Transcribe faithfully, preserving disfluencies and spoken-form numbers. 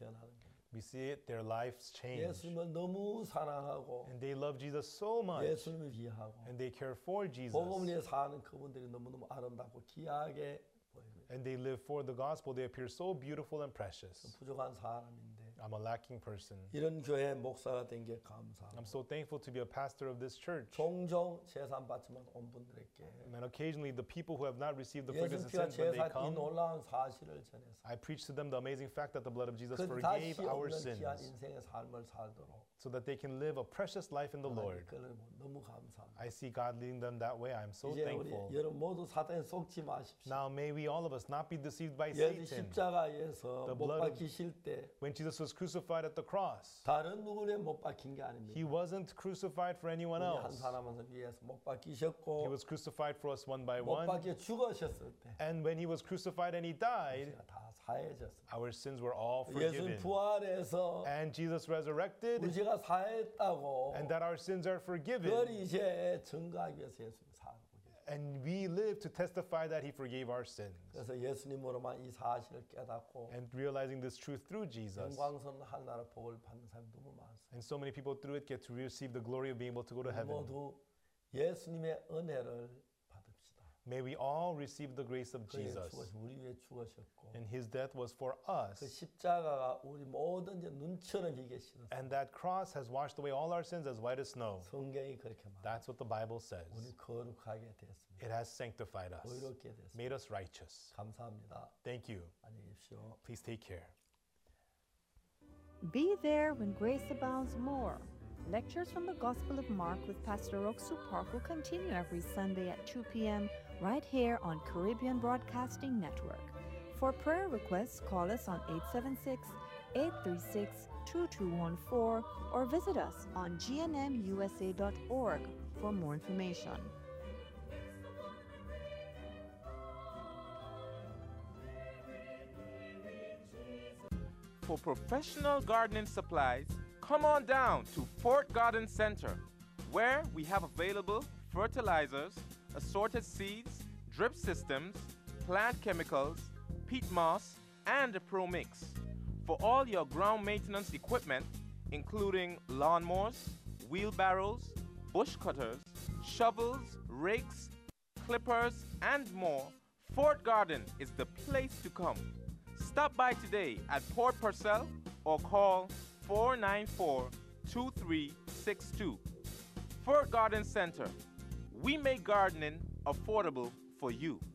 변하는 겁니다. We see it, their lives change. 예수님을 너무 사랑하고 And they love Jesus so much. 예수님을 위하고 And they care for Jesus. 복음을 위해 사는 그분들이 너무너무 아름답고 귀하게 보입니다. And they live for the gospel. They appear so beautiful and precious. 부족한 사람인데 I'm a lacking person. 이런 교회 목사가 된 게 감사하고 I'm so thankful to be a pastor of this church. 종종 재산 받지만 온 분들에게 And occasionally the people who have not received the 예수 forgiveness 피가 of sins, when they 제사 이 come, 놀라운 사실을 전해서 I preach to them the amazing fact that the blood of Jesus 그 forgave 다시 our 없는 귀한 sins 인생의 삶을 살도록 so that they can live a precious life in the Lord. 이끌어 너무 감사합니다. I see God leading them that way. I'm so 이제 우리 thankful. 여러분 모두 사탄에 속지 마십시오. Now may we all of us not be deceived by 예수 Satan. 십자가에서 The 못 blood of- 박히실 때 When Jesus was crucified at the cross, 다른 누구에 못 박힌 게 아닙니다. he wasn't crucified for anyone 우리 한 else. 사람을 위해서 못 He 박히셨고 was crucified for us one by 못 one. 박혀 죽으셨을 때 And when he was crucified and he died, 우리가 다 사해졌습니다. our sins were all 예수 forgiven. 부활해서 And Jesus resurrected, 우리가 사했다고 and that our sins are 그걸 forgiven. 이제 증거하기 위해서 예수님 살고 계세요. And we live to testify that he forgave our sins. 그래서 예수님으로만 이 사실을 깨닫고 And realizing this truth through Jesus. 영광스러운 하나님의 복을 받는 사람이 너무 많습니다. And so many people through it get to receive the glory of being able to go to heaven. 모두 예수님의 은혜를 받읍시다. May we all receive the grace of 그의 Jesus. 죽으신 우리 위해 죽으셨고 And his death was for 그 us. 십자가가 우리 모든 이제 눈처럼 이게 씻었어요. And that cross has washed away all our sins as white as snow. 성경이 그렇게 말합니다. That's what the Bible says. 우리 거룩하게 됐습니다. It has sanctified us, 의롭게 됐습니다. made us righteous. 감사합니다. Thank you. 안녕히 계십시오. Please take care. Be there when grace abounds more. Lectures from the Gospel of Mark with Pastor Roxu Park will continue every Sunday at two p.m. right here on Caribbean Broadcasting Network. For prayer requests, call us on eight seven six, eight three six, two two one four or visit us on g n m u s a dot org for more information. For professional gardening supplies, come on down to Fort Garden Center, where we have available fertilizers, assorted seeds, drip systems, plant chemicals, peat moss, and a Pro Mix. For all your ground maintenance equipment, including lawnmowers, wheelbarrows, bush cutters, shovels, rakes, clippers, and more, Fort Garden is the place to come. Stop by today at Port Purcell or call four nine four, two three six two. Fort Garden Center. We make gardening affordable for you.